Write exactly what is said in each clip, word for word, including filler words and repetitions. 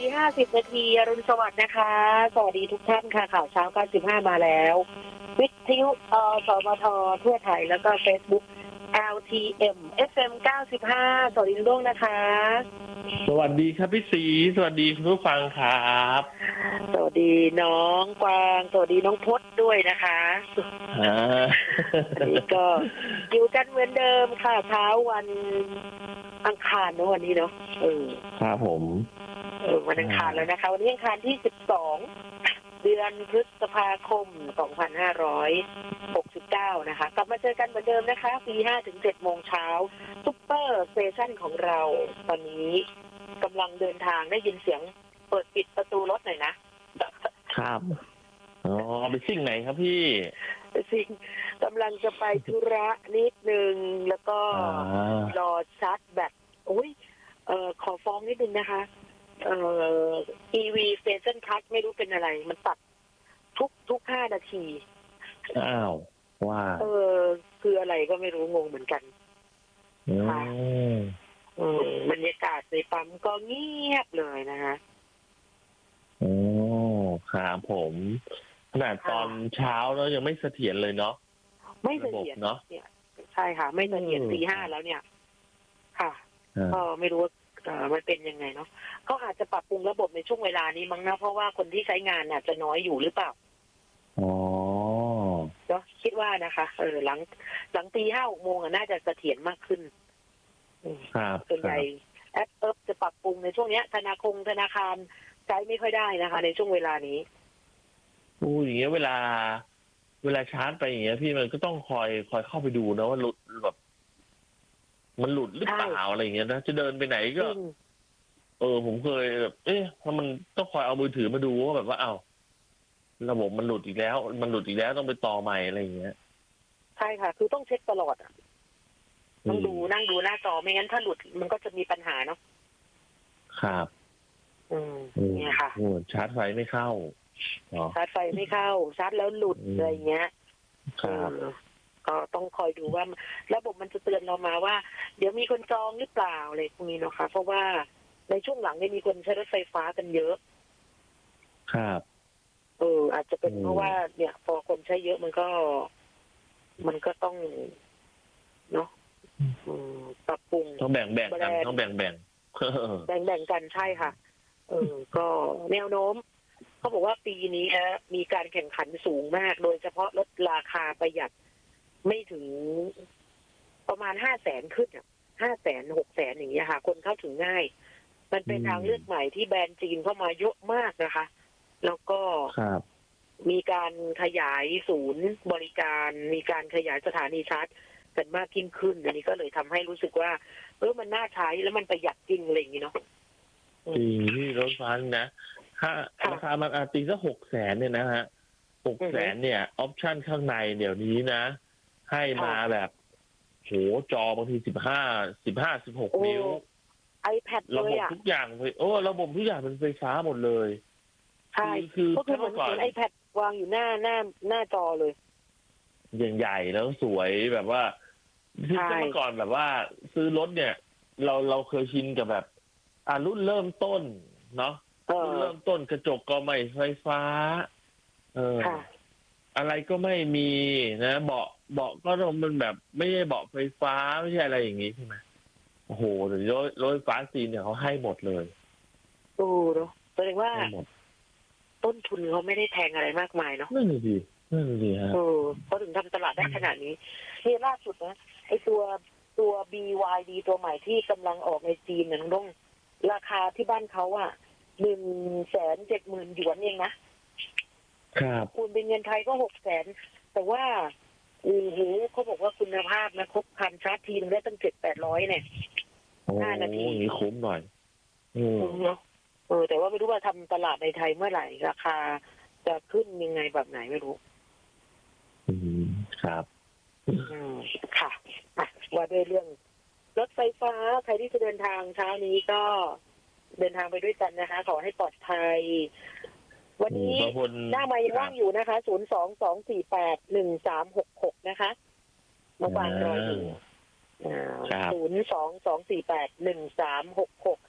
ห้าสิบนาทีอรุณสวัสดิ์นะคะสวัสดีทุกท่านค่ะข่าวเช้าเก้าสิบห้ามาแล้ววิทยุอสมททั่วไทยแล้วก็ Facebook แอล ที เอ็ม เอฟ เอ็ม เก้าสิบห้าสวัสดีทุกท่านนะคะสวัสดีครับพี่ศรีสวัสดีคุณผู้ฟังครับสวัสดีน้องกวางสวัสดีน้องพจน์ด้วยนะคะอ่านี่ก็อยู่กันเหมือนเดิมค่ะเช้าวันอังคารเนอะวันนี้เนาะเออครับผมเออวันอังคารแล้วนะคะวันนี้อังคารที่สิบสองเดือนพฤษภาคมสองพันห้าร้อยหกสิบเก้านะคะกลับมาเจอกันเหมือนเดิมนะคะตีห้าถึงเจ็ดโมงเช้าซุปเปอร์สเตชันของเราตอนนี้กำลังเดินทางได้ยินเสียงเปิดปิดประตูรถหน่อยนะครับอ๋อไปซิ่งไหนครับพี่ไปซิ่งกำลังจะไปธุระนิดนึงแล้วก็รอชาร์จแบตโอ้ยเอ่อขอฟ้องนิดนึงนะคะเอ่อ อี วี Station Cut ไม่รู้เป็นอะไรมันตัดทุกทุกห้านาทีอ้าวว่าเออคืออะไรก็ไม่รู้งงเหมือนกันค่ะอืมบรรยากาศในปั๊มก็เงียบเลยนะคะโอ้ครับผมขนาดตอนเช้าแล้วยังไม่เสถียรเลยเนาะไม่เสถียรเนาะเนี่ยใช่ค่ะไม่เสถียรตีห้าแล้วเนี่ยค่ะก็ไม่รู้ว่าเอ่อมันเป็นยังไงเนาะเขาอาจจะปรับปรุงระบบในช่วงเวลานี้มั้งนะเพราะว่าคนที่ใช้งานอาจจะน้อยอยู่หรือเปล่าอ๋อเนาะคิดว่านะคะเออหลังหลังตีห้าหกโมงน่าจะเสถียรมากขึ้นครับส่วนใหญ่แอปเอิบจะปรับปรุงในช่วงนี้ธนาคารธนาคารใช้ไม่ค่อยได้นะคะในช่วงเวลานี้อู้อย่างเงี้ยเวลาเวลาชาร์จไปอย่างเงี้ยพี่มันก็ต้องคอยคอยเข้าไปดูนะว่าหลุดแบบมันหลุดหรือเปล่าอะไรอย่างเงี้ยนะจะเดินไปไหนก็เออผมเคยแบบเอ๊ะถ้ามันต้องคอยเอามือถือมาดูว่าแบบว่าเอ้าระบบมันหลุดอีกแล้วมันหลุดอีกแล้วต้องไปต่อใหม่อะไรอย่างเงี้ยใช่ค่ะคือต้องเช็คตลอดอ่ะต้องดูนั่งดูหน้าจอไม่งั้นถ้าหลุดมันก็จะมีปัญหาเนาะครับอืมเนี่ยค่ะชาร์จไฟไม่เข้าชาร์จไฟไม่เข้าชาร์จแล้วหลุดอะไรเงี้ยครับก็ต้องคอยดูว่าระบบมันจะเตือนเรามาว่าเดี๋ยวมีคนจองหรือเปล่าอะไรพวกนี้เนาะค่ะเพราะว่าในช่วงหลังเนี่ยมีคนใช้รถไฟฟ้ากันเยอะครับเอออาจจะเป็นเพราะว่าเนี่ยพอคนใช้เยอะมันก็มันก็ต้องเนาะปรับปรุงต้องแบ่งแบ่งกันต้องแบ่งแบ่งแบ่งแบ่งกันใช่ค่ะเออก็แนวโน้มเขาบอกว่าปีนี้มีการแข่งขันสูงมากโดยเฉพาะรถราคาประหยัดไม่ถึงประมาณห้าแสนขึ้นอ่ะห้าแสนหกแสนอย่างเงี้ยค่ะคนเข้าถึงง่ายมันเป็นทางเลือกใหม่ที่แบรนด์จีนเข้ามาเยอะมากนะคะแล้วก็มีการขยายศูนย์บริการมีการขยายสถานีชาร์จกันมากยิ่งขึ้นอันนี้ก็เลยทำให้รู้สึกว่าเออมันน่าใช้แล้วมันประหยัดจริงอะไรอย่างงี้เนาะจริงที่รถไฟนะถ้าราคามันอาตีสักหกแสนเนี่ยนะฮะหกแสนเนี่ยออปชั่นข้างในเดี๋ยวนี้นะให้มาแบบโหจอบางทีสิบห้าสิบห้าสิบหกนิ้ว iPad ระบบทุกอย่างเลยโอ้ระบบทุกอย่างเป็นไฟฟ้าหมดเลยใช่คือก็คือเหมือน iPad วางอยู่หน้าหน้าหน้าจอเลยใหญ่ๆแล้วสวยแบบว่าที่เมื่อก่อนแบบว่าซื้อรถเนี่ยเราเราเคยชินกับแบบอ่ารุ่นเริ่มต้นเนาะรุ่นเริ่มต้นกระจกก็ไม่ไฟฟ้าเอออะไรก็ไม่มีนะเบาะเบาะก็มันแบบไม่ใช่เบาะไฟฟ้าไม่ใช่อะไรอย่างนี้ใช่ไหมโอ้โหเดี๋ยวรถรถไฟฟ้าจีนเนี่ยเขาให้หมดเลยโอ้เนาะแสดงว่าต้นทุนเขาไม่ได้แพงอะไรมากมายเนาะนั่นดีนั่นดีฮะเออเขาถึงทำตลาดได้ขนาดนี้นี่ล่าสุดนะไอตัวตัว บี วาย ดี ตัวใหม่ที่กำลังออกในจีนเนี่ยน้องราคาที่บ้านเขาอ่ะหนึ่งแสนเจ็ดหมื่นหยวนเองนะครับคูณเป็นเงินไทยก็หกแสนแต่ว่าโอ้โหเขาบอกว่าคุณภาพนะครบพันชาร์จทีนึงได้ตั้งเจ็ดแปดร้อยเนี่ยห้านาทีนี่คุ้มหน่อยคุ้มเนาะเออแต่ว่าไม่รู้ว่าทำตลาดในไทยเมื่อไหร่ราคาจะขึ้นยังไงแบบไหนไม่รู้อืมครับอืมค่ะอ่ะว่าด้วยเรื่องรถไฟฟ้าใครที่จะเดินทางเช้านี้ก็เดินทางไปด้วยกันนะคะขอให้ปลอดภัยวันนี้หน้าไมค์ว่างอยู่นะคะศูนย์สองสองสี่แปดหนึ่งสามหกหกนะคะมาวางรออยู่ศูนย์สองสองสี่แปดหนึ่งสามหกหก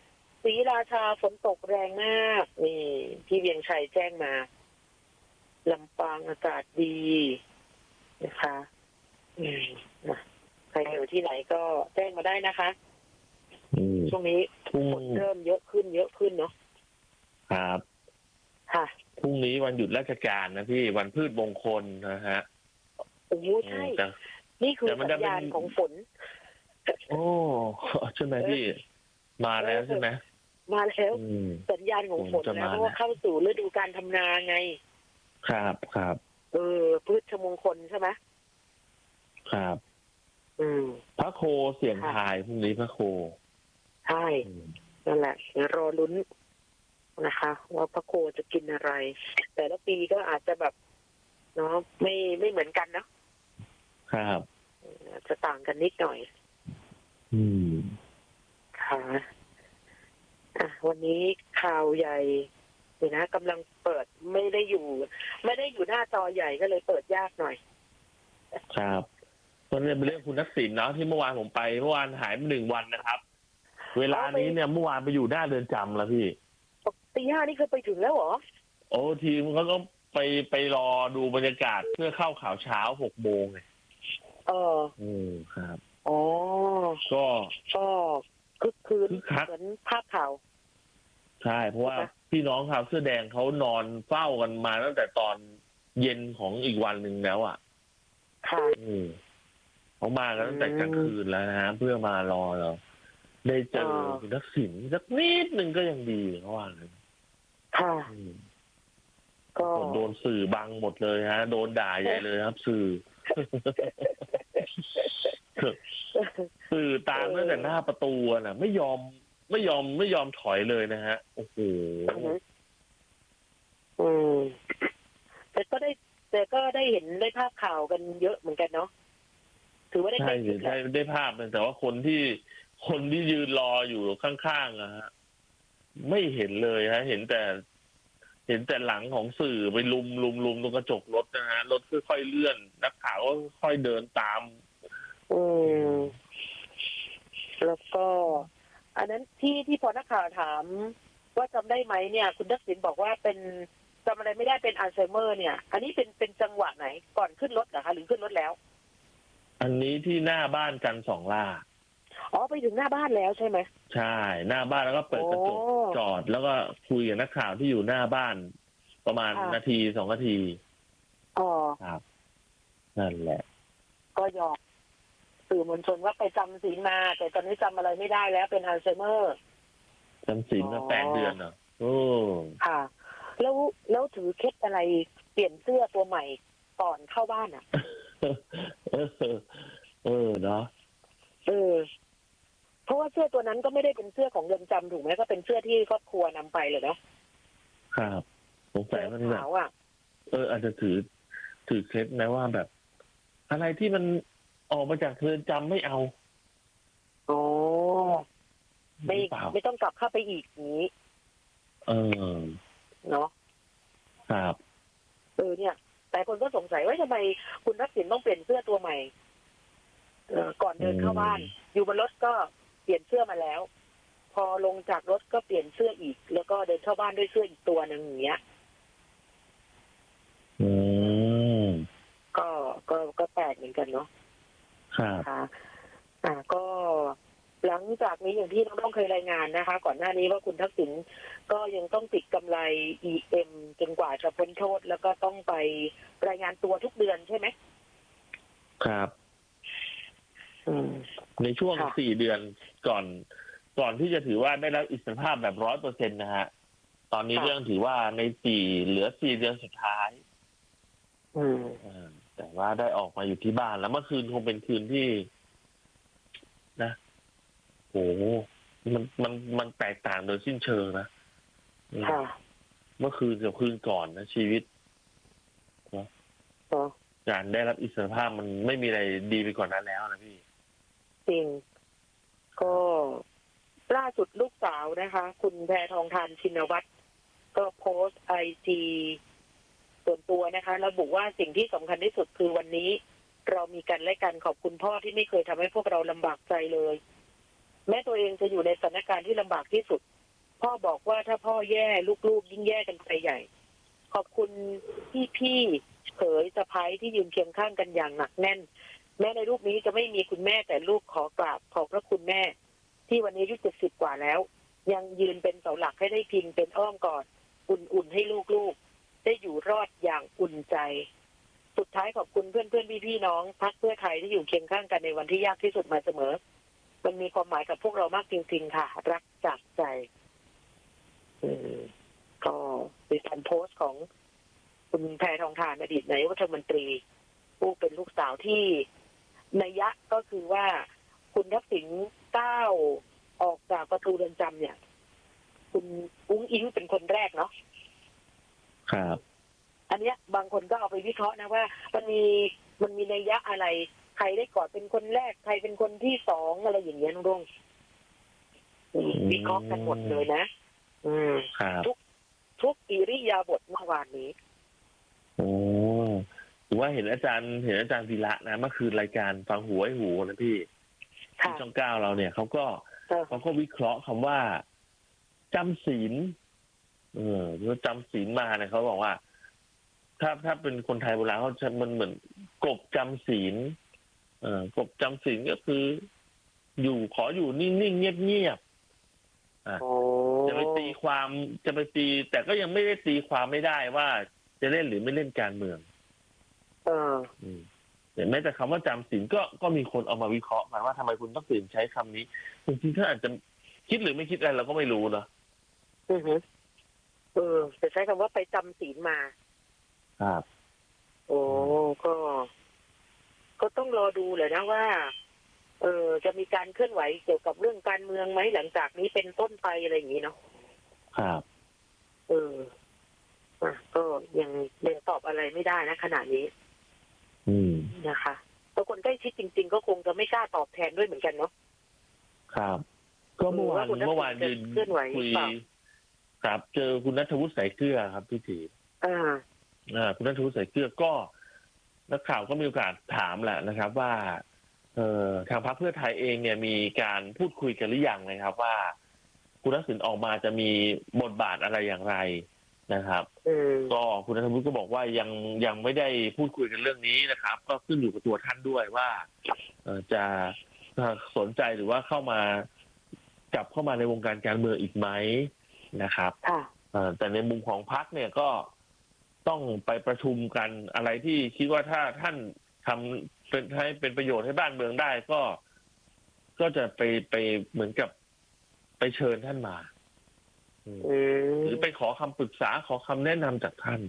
ศรีราชาฝนตกแรงมากนี่ที่เวียงชัยแจ้งมาลำปางอากาศดีนะคะอืมใครอยู่ที่ไหนก็แจ้งมาได้นะคะช่วงนี้ฝนเริ่มเยอะขึ้นเยอะขึ้นเนาะครับค่ะพรุ่งนี้วันหยุดราชการนะพี่วันพืชมงคลนะฮะโอ้ใช่นี่คือสัญญาณของฝนโอ้ใช่ไหมพี่มาแล้วใช่ไหมมาแล้วสัญญาณของฝนแล้วเพราะว่าเข้าสู่ฤดูการทำนาไงครับครับเออพืชมงคลใช่ไหมครับอืมพระโคเสียงทายพรุ่งนี้พระโคใช่นั่นแหละเดี๋ยวรอลุ้นนะคะว่าพระโคจะกินอะไรแต่ละปีก็อาจจะแบบเนาะไม่ไม่เหมือนกันเนาะครับจะต่างกันนิดหน่อยอืมค่ะอ่ะวันนี้ข่าวใหญ่นี่นะกำลังเปิดไม่ได้อยู่ ไม่ได้อยู่หน้าจอใหญ่ก็เลยเปิดยากหน่อยครับตอนนี้เป็นเรื่องคุณทักษิณเนาะที่เมื่อวานผมไปเมื่อวานหายไปหนึ่งวันนะครับเวลานี้เนี่ยเมื่อวานไปอยู่หน้าเรือนจำแล้วพี่ตีห้านี่คือไปถึงแล้วเหรอโอ้ทีมเขาก็ไปไปรอดูบรรยากาศเพื่อเข้าข่าวเช้าหกโมงไงเอออืมครับอ๋อก็ก็คึกคืนเหมือนภาพข่าวใช่เพราะว่าพี่น้องข่าวเสื้อแดงเขานอนเฝ้ากันมาตั้งแต่ตอนเย็นของอีกวันหนึ่งแล้วอ่ะค่ะอืมเขามากันตั้งแต่กลางคืนแล้วนะฮะเพื่อมารอเราได้เจอคุณทักษิณสักนิดนึงก็ยังดีเขาว่างั้นค่ะก็โดนสื่อบังหมดเลยฮะโดนด่าใหญ่เลยครับสื่อสื่อตามตั้งแต่หน้าประตูน่ะไม่ยอมไม่ยอมไม่ยอมถอยเลยนะฮะโอ้โหอืมแต่ก็ได้แต่ก็ได้เห็นได้ภาพข่าวกันเยอะเหมือนกันเนาะถือว่าได้ใช่ใช่ได้ภาพแต่ว่าคนที่คนที่ยืนรออยู่ข้างๆอะฮะไม่เห็นเลยฮะเห็นแต่เห็นแต่หลังของสื่อไปลุมลุมลุมตรงกระจกรถนะฮะรถค่อยๆเลื่อนนักข่าวก็ค่อยเดินตามอืมแล้วก็อันนั้นที่ที่พอนักข่าวถามว่าจำได้ไหมเนี่ยคุณทักษิณบอกว่าเป็นจำอะไรไม่ได้เป็นอัลไซเมอร์เนี่ยอันนี้เป็นเป็นจังหวะไหนก่อนขึ้นรถเหรอคะหรือขึ้นรถแล้วอันนี้ที่หน้าบ้านกันสองล่าอ๋อไปถึงหน้าบ้านแล้วใช่ไหมใช่หน้าบ้านแล้วก็เปิดกระจกจอดแล้วก็คุยกับนักข่าวที่อยู่หน้าบ้านประมาณนาทีสองนาทีอ๋อครับนั่นแหละก็ยอมสื่อมวลชนว่าไปจำศีลมาแต่ตอนนี้จำอะไรไม่ได้แล้วเป็นอัลไซเมอร์จำศีลมาแปดเดือนเหรอโอ้ค่ะแล้วแล้วถือเคล็ดอะไรเปลี่ยนเสื้อตัวใหม่ก่อนเข้าบ้านอ่ะเออเออเนาะเออเพราะว่าเสื้อตัวนั้นก็ไม่ได้เป็นเสื้อของเรือนจำถูกไหมก็เป็นเสื้อที่ครอบครัวนำไปเลยเนาะครับสงสัยว่านี่แบบเอออาจจะถือถือเคล็ดนะว่าแบบ อะไรที่มันออกมาจากเรือนจำไม่เอาอ๋อไม่ไม่ต้องกลับเข้าไปอีกนี้เออเนาะครับเออเนี่ยแต่คนก็สงสัยว่าทำไมคุณทักษิณต้องเปลี่ยนเสื้อตัวใหม่เออก่อนเดินเข้าบ้านอยู่บนรถก็เปลี่ยนเสื้อมาแล้วพอลงจากรถก็เปลี่ยนเสื้ออีกแล้วก็เดินเข้าบ้านด้วยเสื้ออีกตัวหนึ่งอย่างเงี้ยอืมก็ก็ก็แปลกเหมือนกันเนาะครับค่ะอ่าก็หลังจากนี้อย่างที่น้องต้องเคยรายงานนะคะก่อนหน้านี้ว่าคุณทักษิณก็ยังต้องติดกำไร อี เอ็ม จนกว่าจะพ้นโทษแล้วก็ต้องไปรายงานตัวทุกเดือนใช่ไหมครับในช่วงสี่เดือนก่อนก่อนที่จะถือว่าได้รับอิสรภาพแบบร้อยเปอร์เซ็นต์นะฮะตอนนี้เรื่องถือว่าในสี่เหลือสี่เดือนสุดท้ายอืมแต่ว่าได้ออกมาอยู่ที่บ้านแล้วเมื่อคืนคงเป็นคืนที่นะโหมันมันมันแตกต่างโดยสิ้นเชิงนะเมื่อคืนกับคืนก่อนนะชีวิตนะการได้รับอิสรภาพมันไม่มีอะไรดีไปกว่านั้นแล้วนะพี่จริงก็ล่าสุดลูกสาวนะคะคุณแพทองธารชินวัตรก็โพสต์ไอจีส่วนตัวนะคะระบุว่าสิ่งที่สำคัญที่สุดคือวันนี้เรามีกันและกันขอบคุณพ่อที่ไม่เคยทำให้พวกเราลำบากใจเลยแม้ตัวเองจะอยู่ในสถานการณ์ที่ลำบากที่สุดพ่อบอกว่าถ้าพ่อแย่ลูกๆยิ่งแย่กันไปใหญ่ขอบคุณพี่ๆเขยสะใภ้ที่ยืนเคียงข้างกันอย่างหนักแน่นแม้ในรูปนี้จะไม่มีคุณแม่แต่ลูกขอกราบขอบพระคุณแม่ที่วันนี้อายุเจ็ดสิบกว่าแล้วยังยืนเป็นเสาหลักให้ได้พิงเป็นอ้อมกอดอุ่นๆให้ลูกๆได้อยู่รอดอย่างอุ่นใจสุดท้ายขอบคุณเพื่อนๆพี่ๆน้องพรรคเพื่อไทยที่อยู่เคียงข้างกันในวันที่ยากที่สุดมาเสมอมันมีความหมายกับพวกเรามากจริงๆค่ะรักจากใจก็เป็นการโพสต์ของคุณแพทองธารอดีตนายกรัฐมนตรีผู้เป็นลูกสาวที่นัยยะก็คือว่าคุณทักษิณก้าวออกจากประตูเรือนจำเนี่ยคุณอุ้งอิงเป็นคนแรกเนาะครับอันเนี้ยบางคนก็เอาไปวิเคราะห์นะว่ามันมีมันมีนัยยะอะไรใครได้กอดเป็นคนแรกใครเป็นคนที่สองอะไรอย่างเงี้ยน้องดงวิเคราะห์กันหมดเลยนะอืมทุกทุกอิริยาบถเมื่อวานนี้โอ้ถือว่าเห็นอาจารย์เห็นอาจารย์ศิระนะเมื่อคืนรายการฟังหูไอ้หูนะพี่ที่ช่องเก้าเราเนี่ยเขาก็เขาก็วิเคราะห์คำว่าจำศีลเออเขาจำศีลมาเนี่ยเขาบอกว่าถ้าถ้าเป็นคนไทยโบราณเขาจะมันเหมือนกบจำศีลเออกบจำศีลก็คืออยู่ขออยู่นิ่งๆเงียบๆอ่ะจะไปตีความจะไปตีแต่ก็ยังไม่ได้ตีความไม่ได้ว่าจะเล่นหรือไม่เล่นการเมืองเออแต่แม้แต่คำว่าจำศีลก็ก็มีคนเอามาวิเคราะห์มาว่าทำไมคุณต้องตื่นใช้คำนี้จริงๆถ้าอาจจะคิดหรือไม่คิดอะไรเราก็ไม่รู้เนาะอือฮึเออจะใช้คำว่าไปจำศีลมาครับโอ้ก็ก็ต้องรอดูเลยนะว่าเออจะมีการเคลื่อนไหวเกี่ยวกับเรื่องการเมืองไหมหลังจากนี้เป็นต้นไปอะไรอย่างนี้เนาะครับเอออ่ะก็ยังยังตอบอะไรไม่ได้นะขณะนี้อืมนะคะแต่คนใกล้ชิดจริงๆก็คงจะไม่กล้าตอบแทนด้วยเหมือนกันเนาะครับก็เมื่อวานเมื่อวานยืนคุยครับเจอคุณณัฐวุฒิสายเกลือครับพี่ถีอ่าอ่าคุณณัฐวุฒิสายเกลือก็นักข่าวก็มีโอกาสถามแหละนะครับว่าเอ่อทางพรรคเพื่อไทยเองเนี่ยมีการพูดคุยกันหรือยังนะครับว่าคุณทักษิณออกมาจะมีบทบาทอะไรอย่างไรนะครับก็คุณณัฐวุฒิก็บอกว่ายังยังไม่ได้พูดคุยกันเรื่องนี้นะครับก็ขึ้นอยู่กับตัวท่านด้วยว่าจะสนใจหรือว่าเข้ามากลับเข้ามาในวงการการเมืองอีกไหมนะครับแต่ในมุมของพรรคเนี่ยก็ต้องไปประชุมกันอะไรที่คิดว่าถ้าท่านทำเป็นให้เป็นประโยชน์ให้บ้านเมืองได้ก็ก็จะไปไปเหมือนกับไปเชิญท่านมาหรือไปขอคำปรึกษาขอคำแนะนำจากท่าน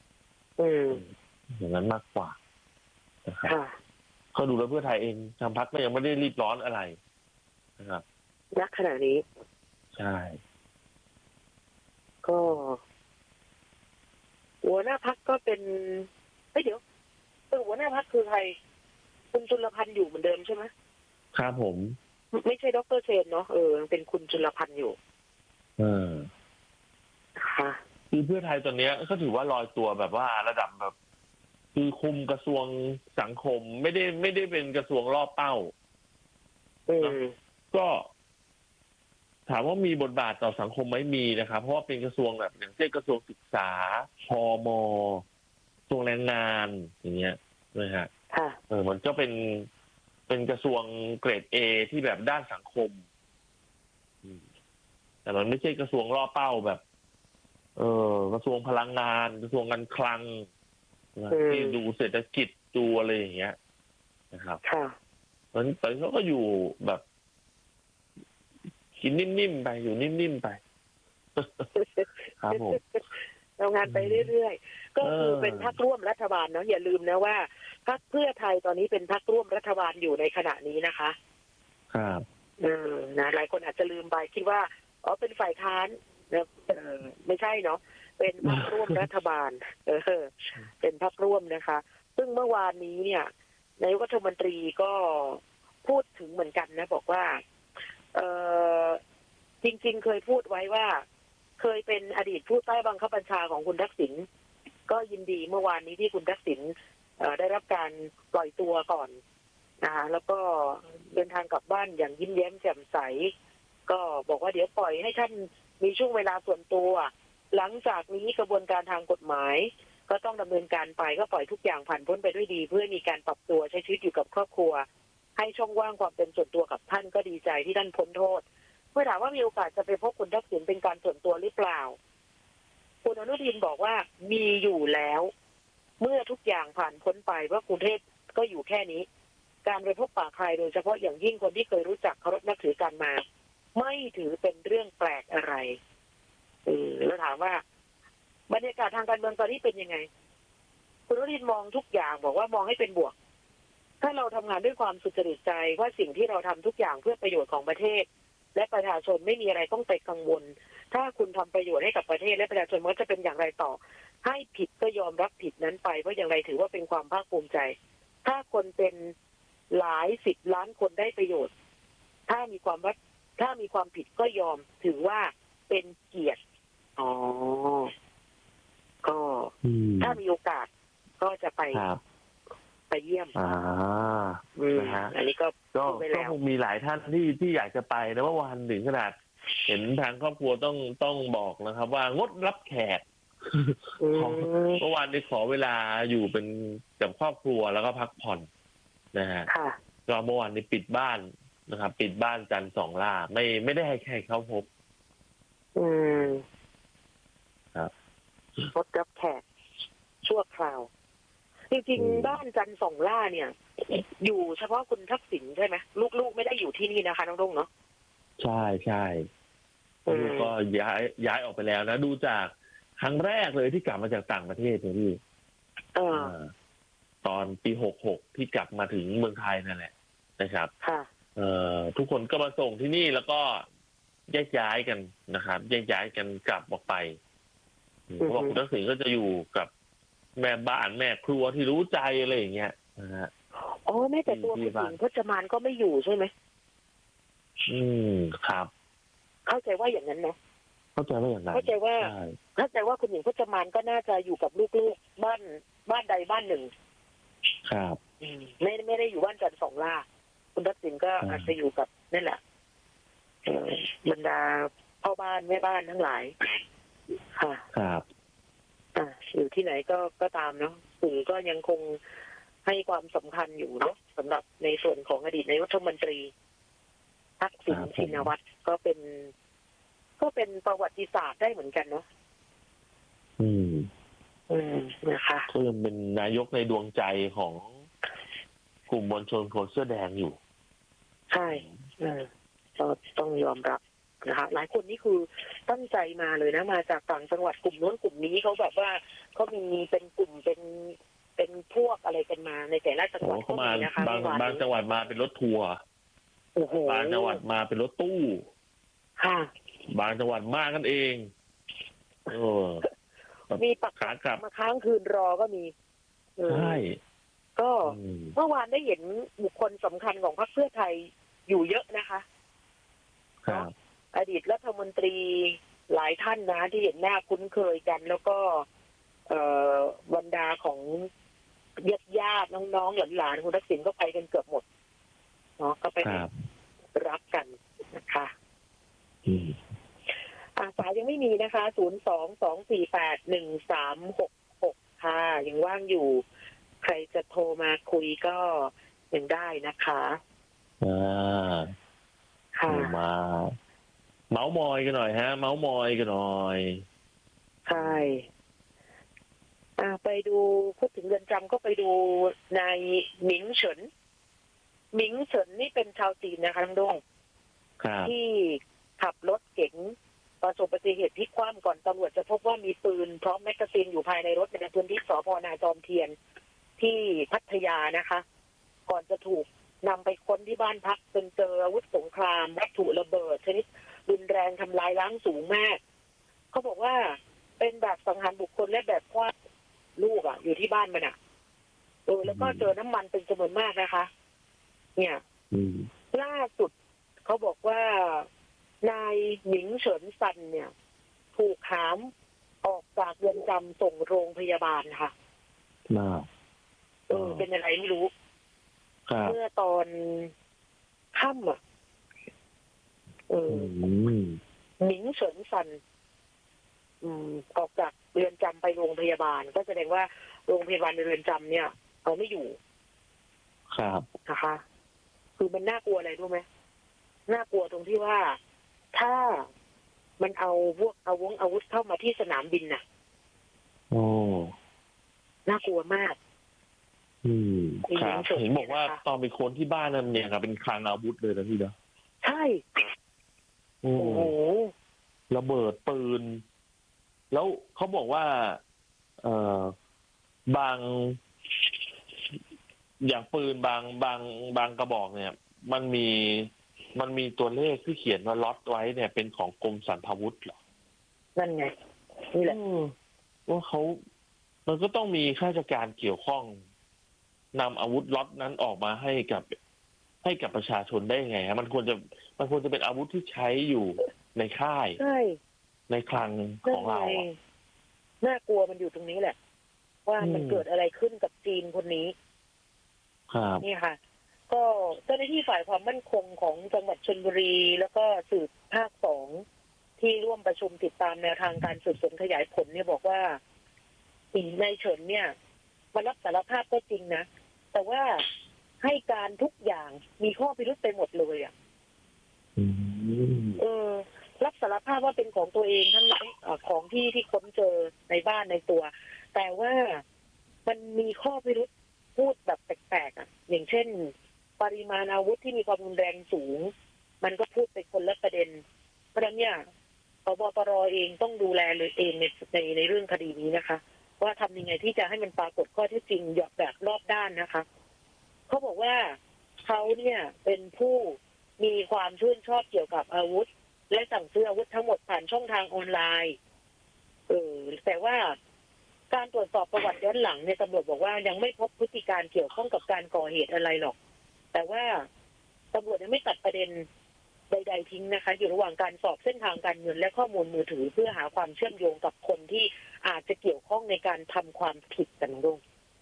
อย่างนั้นมากกว่านะครับก็ดูแล้วเพื่อไทยเองทางพรรคก็ยังไม่ได้รีบร้อนอะไรนะครับณขณะนี้ใช่ก็หัวหน้าพรรคก็เป็นเฮ้ยเดี๋ยวเออหัวหน้าพรรคคือใครคุณจุลพันธ์อยู่เหมือนเดิมใช่ไหมครับผมไม่ใช่ดร.เชนเนาะเออเป็นคุณจุลพันธ์อยู่เออค่ะคือเพื่อไทยตอนนี้ก็ถือว่าลอยตัวแบบว่าระดับแบบคือคุมกระทรวงสังคมไม่ได้ไม่ได้เป็นกระทรวงรอบเป้าก็ถามว่ามีบทบาทต่อสังคมไหมมีนะครับเพราะว่าเป็นกระทรวงแบบอย่างเช่นกระทรวงศึกษาพม.กระทรวงแรงงานอย่างเงี้ยนะฮะเออมันก็เป็นเป็นกระทรวงเกรด เอ ที่แบบด้านสังคมแต่มันไม่ใช่กระทรวงล่อเป้าแบบเออกระทรวงพลังงานกระทรวงการคลังที่ดูเศรษฐกิจดูอะไรอย่างเงี้ยนะครับเพราะฉะนั้นเขาก็อยู่แบบกินนิ่มๆไปอยู่นิ่มๆไปครับผมทำงานไปเรื่อยๆก็คือเป็นพรรคร่วมรัฐบาลเนาะอย่าลืมนะว่าพรรคเพื่อไทยตอนนี้เป็นพรรคร่วมรัฐบาลอยู่ในขณะนี้นะคะครับเออนะหลายคนอาจจะลืมไปคิดว่าอ๋อเป็นฝ่ายค้านนะเออไม่ใช่เนาะเป็นพรรคร่วมรัฐบาลเออเป็นพรรคร่วมนะคะซึ่งเมื่อวานนี้เนี่ยนายกรัฐมนตรีก็พูดถึงเหมือนกันนะบอกว่าเออจริงๆเคยพูดไว้ว่าเคยเป็นอดีตผู้ใต้บังคับบัญชาของคุณทักษิณก็ยินดีเมื่อวานนี้ที่คุณทักษิณได้รับการปล่อยตัวก่อนนะคะแล้วก็เดินทางกลับบ้านอย่างยิ้มแย้มแจ่มใสก็บอกว่าเดี๋ยวปล่อยให้ท่านมีช่วงเวลาส่วนตัวหลังจากนี้กระบวนการทางกฎหมายก็ต้องดำเนินการไปก็ปล่อยทุกอย่างผ่านพ้นไปด้วยดีเพื่อมีการปรับตัวใช้ชีวิตอยู่กับครอบครัวให้ช่องว่างความเป็นส่วนตัวกับท่านก็ดีใจที่ท่านพ้นโทษเมื่อถามว่ามีโอกาสจะไปพบคุณทักษิณเป็นการส่วนตัวหรือเปล่าคุณอนุทินบอกว่ามีอยู่แล้วเมื่อทุกอย่างผ่านพ้นไปว่ากรุงเทพก็อยู่แค่นี้การไปพบปะใครโดยเฉพาะอย่างยิ่งคนที่เคยรู้จักเคารพนับถือกันมาไม่ถือเป็นเรื่องแปลกอะไรเออแล้วถามว่าบรรยากาศทางการเมืองตอนนี้เป็นยังไงคุณอนุทินมองทุกอย่างบอกว่ามองให้เป็นบวกถ้าเราทำงานด้วยความสุจริตใจว่าสิ่งที่เราทำทุกอย่างเพื่อประโยชน์ของประเทศและประชาชนไม่มีอะไรต้องไปกังวลถ้าคุณทำประโยชน์ให้กับประเทศและประชาชนมันจะเป็นอย่างไรต่อให้ผิดก็ยอมรับผิดนั้นไปเพราะอย่างไรถือว่าเป็นความภาคภูมิใจถ้าคนเป็นหลายสิบล้านคนได้ประโยชน์ถ้ามีความว่าถ้ามีความผิดก็ยอมถือว่าเป็นเกียรติอ๋อก็ถ้ามีโอกาสก็จะไปไปเยี่ยมอ่านะฮะอันนี้ก็ก็ก็คงมีหลายท่านที่ที่อยากจะไปนะว่าวันถึงขนาดเห็นทางครอบครัวต้องต้องบอกนะครับ ว่างดรับแขกเมื่อวานนี้ขอเวลาอยู่เป็นกับครอบครัวแล้วก็พักผ่อนนะฮะก็เมื่อวานนี้ปิดบ้านนะครับปิดบ้านจันทร์สองล่าไม่ไม่ได้ให้ใครเข้าพบอืมครับงดรับแขกชั่วคราวจริงๆบ้านจันทร์สองล่าเนี่ยอยู่เฉพาะคุณทักษิณใช่ไหมลูกๆไม่ได้อยู่ที่นี่นะคะน้องรุ่งเนาะใช่ใช่ลูกก็ย้ายย้ายออกไปแล้วนะดูจากครั้งแรกเลยที่กลับมาจากต่างประเทศเนี่ยพี่ตอนปีหกหกที่กลับมาถึงเมืองไทยนั่นแหละนะครับเอ่อทุกคนก็มาส่งที่นี่แล้วก็แยกย้ายกันนะครับแยกย้ายกันกลับออกไปเพราะว่าคุณทักษิณก็จะอยู่กับแม่บ้านแม่ครัวที่รู้ใจอะไรอย่างเงี้ยนะฮะอ๋อแม่แต่ตัวคุณหญิงพจมานก็ไม่อยู่ใช่ไหมอืมครับเข้าใจว่าอย่างนั้นเนาะเข้าใจว่าอย่างนั้นเข้าใจว่าเข้าใจว่าคุณหญิงพจมานก็น่าจะอยู่กับลูกๆบ้านบ้านใดบ้านหนึ่งครับไม่ไม่ได้อยู่บ้านจันทร์สองล่าคุณทักษิณก็อาจจะอยู่กับนั่นแหละบรรดาพ่อบ้านแม่บ้านทั้งหลายค่ะครับอ่าอยู่ที่ไหนก็ก็ตามเนาะสื่อก็ยังคงให้ความสำคัญอยู่เนาะสำหรับในส่วนของอดีตนายกรัฐมนตรีทักษิณชินวัตรก็เป็น ก็เป็นประวัติศาสตร์ได้เหมือนกันเนาะอืมอืมนะคะก็ยังเป็นนายกในดวงใจของกลุ่มมวลชนคนเสื้อแดงอยู่ใช่เออก็ต้องยอมรับนะคะหลายคนนี่คือตั้งใจมาเลยนะมาจากต่างจังหวัดกลุ่มโน้นกลุ่มนี้เขาแบบว่าเขามีเป็นกลุ่มเป็นเป็นพวกอะไรกันมาในแต่ละจังหวัดก็มีนะคะบางบางจังหวัดมาเป็นรถทัวร์บางจังหวัดมาเป็นรถตู้ค่ะบางจังหวัดมากันเองเออมีปักขากลับมาค้างคืนรอก็มีใช่ก็เมื่อวานได้เห็นบุคคลสำคัญของพรรคเพื่อไทยอยู่เยอะนะคะครับอดีตรัฐมนตรีหลายท่านนะที่เห็นหน้าคุ้นเคยกันแล้วก็เอ่อบรรดาของญาติญาติน้องๆหลานๆคุณทักษิณก็ไปกันเกือบหมดเนาะก็ไปรับกันนะคะอ่าสายยังไม่มีนะคะศูนย์สองสองสี่แปดหนึ่งสามหกหกค่ะยังว่างอยู่ใครจะโทรมาคุยก็ยังได้นะคะอ่าค่ะมาเมาส์มอยกันหน่อยฮะเมาส์มอยกันหน่อยใช่อ่าไปดูพูดถึงเรือนจำก็ไปดูนายหมิงเฉินหมิงเฉินนี่เป็นชาวจีนนะคะทั้งดงที่ขับรถเก๋งประสบอุบัติเหตุพลิกคว่ำก่อนตำรวจจะพบว่ามีปืนพร้อมแมกกาซีนอยู่ภายในรถในพื้นที่สพนาจอมเทียนที่พัทยานะคะก่อนจะถูกนำไปค้นที่บ้านพักจนเจออาวุธสงครามวัตถุระเบิดชนิดรุนแรงทำลายล้างสูงมากเขาบอกว่าเป็นแบบสังหารบุคคลและแบบว่าลูกอ่ะอยู่ที่บ้านมันอ่ะเออแล้วก็เจอน้ำมันเป็นจำนวนมากนะคะเนี่ยล่าสุดเขาบอกว่านายหมิงเฉินซันเนี่ยถูกหามออกจากเรือนจำส่งโรงพยาบาลค่ะเออเป็นอะไรไม่รู้เมื่อตอนค่ำอ่ะเออหนิงเฉินซันอืมออกจากเรือนจำไปโรงพยาบาลก็แสดงว่าโรงพยาบาลในเรือนจำเนี่ยเอาไม่อยู่ครับนะคะคือมันน่ากลัวอะไรรู้ไหมน่ากลัวตรงที่ว่าถ้ามันเอาพวกอาวุธอาวุธเข้ามาที่สนามบินน่ะโอ้น่ากลัวมากอืมครับเห็นบอกว่าตอนไปค้นที่บ้านนั่นเนี่ยครับเป็นคลังอาวุธเลยนะพี่เนาะใช่โอ้โหระเบิดปืนแล้วเขาบอกว่า เอ่อบางอย่างปืนบางบางบางกระบอกเนี่ย มันมีมันมีตัวเลขที่เขียนว่าล็อตไว้เนี่ยเป็นของกรมสรรพาวุธเหรอนั่นไงนี่แหละว่าเขามันก็ต้องมีข้าราชการเกี่ยวข้องนำอาวุธล็อตนั้นออกมาให้กับให้กับประชาชนได้ไงฮะมันควรจะมันควรจะเป็นอาวุธที่ใช้อยู่ในค่ายในคลังของเราน่ากลัวมันอยู่ตรงนี้แหละว่ามันเกิดอะไรขึ้นกับจีนคนนี้นี่ค่ะก็เจ้าหน้าที่ฝ่ายความมั่นคงของจังหวัดชลบุรีแล้วก็สืบภาคสองที่ร่วมประชุมติดตามแนวทางการสืบสวนขยายผลเนี่ยบอกว่าในเฉินเนี่ยมารับสารภาพก็จริงนะแต่ว่าให้การทุกอย่างมีข้อพิรุธไปหมดเลยอ่ะเออรับสารภาพว่าเป็นของตัวเองทั้งนั้นของที่ที่ค้นเจอในบ้านในตัวแต่ว่ามันมีข้อพิรุธพูดแบบแปลกๆอ่ะอย่างเช่นปริมาณอาวุธที่มีความรุนแรงสูงมันก็พูดไปคนละประเด็นเพราะฉะนั้นเนี่ยผบ.ตร.เองต้องดูแลเลยเองในในในเรื่องคดีนี้นะคะว่าทำยังไงที่จะให้มันปรากฏข้อเท็จจริงแบบรอบด้านนะคะเขาบอกว่าเขาเนี่ยเป็นผู้มีความชื่นชอบเกี่ยวกับอาวุธและสั่งซื้ออาวุธทั้งหมดผ่านช่องทางออนไลน์เออแต่ว่าการตรวจสอบประวัติย้อนหลังเนี่ยตำรวจบอกว่ายังไม่พบพฤติการเกี่ยวข้องกับการก่อเหตุอะไรหรอกแต่ว่าตำรวจยังไม่ตัดประเด็นใดๆทิ้งนะคะอยู่ระหว่างการสอบเส้นทางการเงินและข้อมูลมือถือเพื่อหาความเชื่อมโยงกับคนที่อาจจะเกี่ยวข้องในการทำความผิดกันด้วย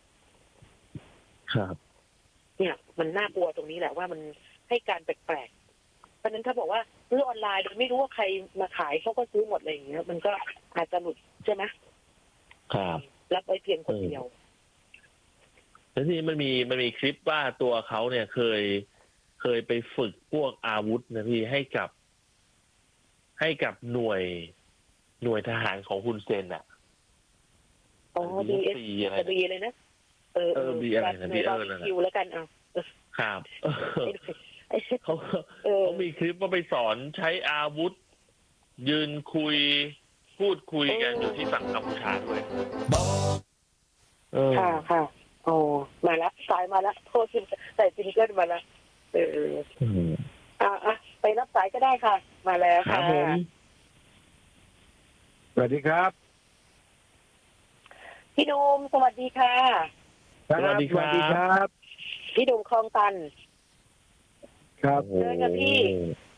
ครับเนี่ยมันน่ากลัวตรงนี้แหละว่ามันให้การแปลกๆเพราะฉะนั้นถ้าบอกว่าซื้อออนไลน์โดยไม่รู้ว่าใครมาขายเขาก็ซื้อหมดอะไรอย่างเงี้ยมันก็อาจจะหลุดใช่ไหมครับรับไว้เพียงคนเดียวแล้วทีนี้มันมีมันมีคลิปว่าตัวเขาเนี่ยเคยเคยไปฝึกพวกอาวุธนะพี่ให้กับให้กับหน่วยหน่วยทหารของฮุนเซนอ่ะอ๋อ บี เอส บี เลยนะเออเออ บี อะไรนะบีเออนั่นแหละแล้วกันเอาครับเขาเขามีคลิปว่าไปสอนใช้อาวุธยืนคุยพูดคุยกันอยู่ที่ฝั่งกัมพูชาด้วยค่ะค่ะโอ้มาแล้วสายมาแล้วโทษทีใส่ซิงเกิลมาแล้วเอออ่าอ่ะไปรับสายก็ได้ค่ะมาแล้วค่ะสวัสดีครับพี่ดุมสวัสดีค่ะสวัสดีครับพี่ดุมคลองตันครับเจอกันพี่